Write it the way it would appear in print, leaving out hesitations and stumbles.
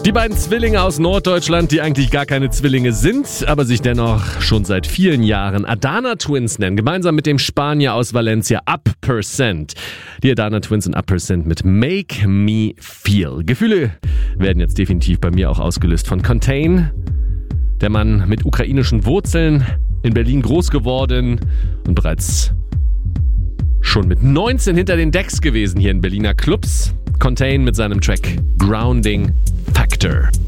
Die beiden Zwillinge aus Norddeutschland, die eigentlich gar keine Zwillinge sind, aber sich dennoch schon seit vielen Jahren Adana Twins nennen, gemeinsam mit dem Spanier aus Valencia Up%. Die Adana Twins und Up% mit Make Me Feel. Gefühle werden jetzt definitiv bei mir auch ausgelöst von Contain. Der Mann mit ukrainischen Wurzeln, in Berlin groß geworden und bereits schon mit 19 hinter den Decks gewesen hier in Berliner Clubs. Contain mit seinem Track Grounding Factor.